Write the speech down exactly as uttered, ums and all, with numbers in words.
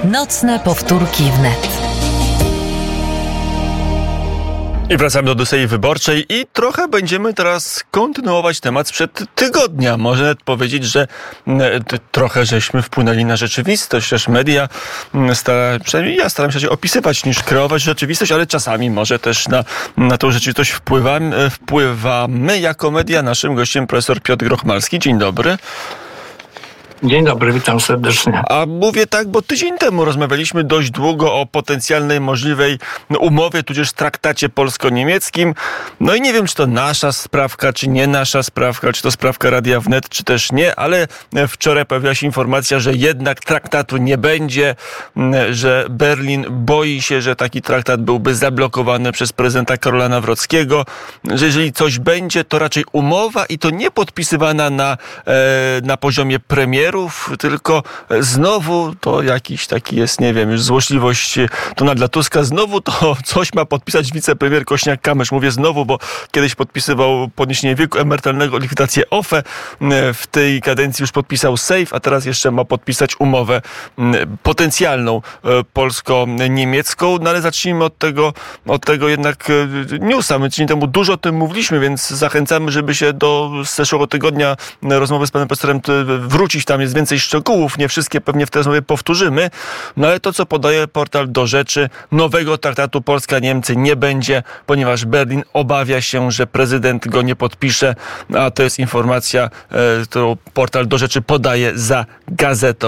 Nocne powtórki wnet. I wracamy do Odysei Wyborczej i trochę będziemy teraz kontynuować temat sprzed tygodnia. Można nawet powiedzieć, że t- trochę żeśmy wpłynęli na rzeczywistość. Też media, stara, przynajmniej ja staram się opisywać niż kreować rzeczywistość, ale czasami może też na, na tą rzeczywistość wpływamy, wpływamy jako media. Naszym gościem profesor Piotr Grochmalski. Dzień dobry. Dzień dobry, witam serdecznie. A mówię tak, bo tydzień temu rozmawialiśmy dość długo o potencjalnej możliwej umowie, tudzież traktacie polsko-niemieckim. No i nie wiem, czy to nasza sprawka, czy nie nasza sprawka, czy to sprawka Radia Wnet, czy też nie, ale wczoraj pojawiła się informacja, że jednak traktatu nie będzie, że Berlin boi się, że taki traktat byłby zablokowany przez prezydenta Karola Nawrockiego, że jeżeli coś będzie, to raczej umowa i to nie podpisywana na, na poziomie premierów, tylko znowu to jakiś taki jest, nie wiem, już złośliwość Donalda Tuska. Znowu to coś ma podpisać wicepremier Kosiniak-Kamysz. Mówię znowu, bo kiedyś podpisywał podniesienie wieku emerytalnego, likwidację O F E. W tej kadencji już podpisał Sejf, a teraz jeszcze ma podpisać umowę potencjalną polsko-niemiecką. No ale zacznijmy od tego, od tego jednak newsa. My tydzień temu dużo o tym mówiliśmy, więc zachęcamy, żeby się do zeszłego tygodnia rozmowy z panem profesorem wrócić. Tam jest więcej szczegółów, nie wszystkie pewnie w tej rozmowie powtórzymy, no ale to, co podaje portal Do Rzeczy, nowego traktatu Polska-Niemcy nie będzie, ponieważ Berlin obawia się, że prezydent go nie podpisze, a to jest informacja, którą portal Do Rzeczy podaje za gazetą.